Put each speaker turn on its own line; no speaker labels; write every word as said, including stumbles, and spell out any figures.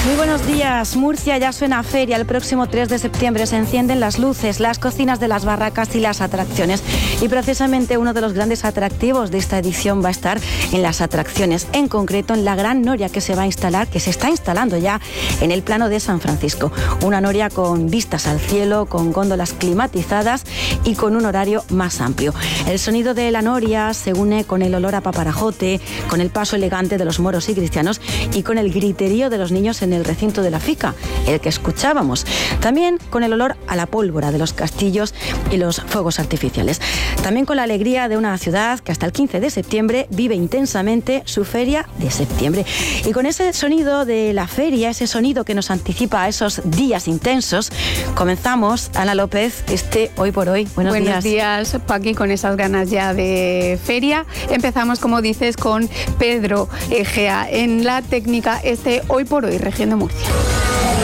Muy buenos días. Murcia ya suena a feria. El próximo tres de septiembre se encienden las luces, las cocinas de las barracas y las atracciones. Y precisamente uno de los grandes atractivos de esta edición va a estar en las atracciones, en concreto en la gran noria que se va a instalar, que se está instalando ya en el plano de San Francisco. Una noria con vistas al cielo, con góndolas climatizadas y con un horario más amplio. El sonido de la noria se une con el olor a paparajote, con el paso elegante de los moros y cristianos y con el griterío de los niños en el recinto de la Fica, el que escuchábamos. También con el olor a la pólvora de los castillos y los fuegos artificiales. También con la alegría de una ciudad que hasta el quince de septiembre vive intensamente su feria de septiembre. Y con ese sonido de la feria, ese sonido que nos anticipa a esos días intensos, comenzamos. Ana López, este Hoy por Hoy. Buenos,
Buenos
días.
días, Paqui, con esas ganas ya de feria. Empezamos, como dices, con Pedro Egea en la técnica, este Hoy por Hoy, Región de Murcia.